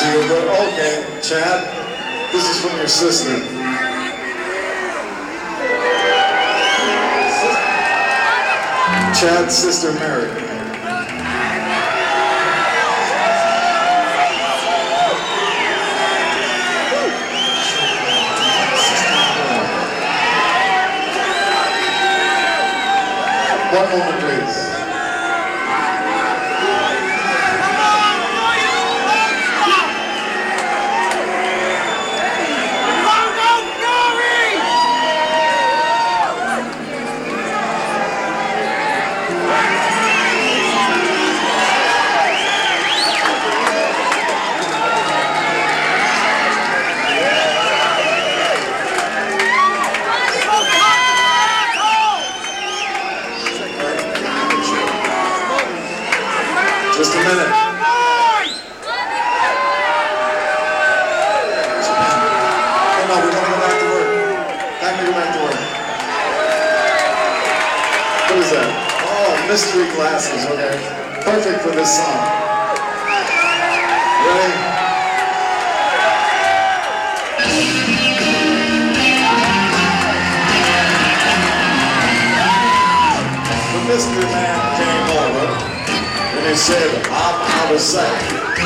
your brother. Okay, Chad, this is from your sister. Chad's sister Mary. One moment, please. Just a minute. Oh no, we want to go back to work. Time to go back to work. What is that? Oh, mystery glasses, okay. Perfect for this song. Ready? The mystery man came over. And he said, I'm out of sight.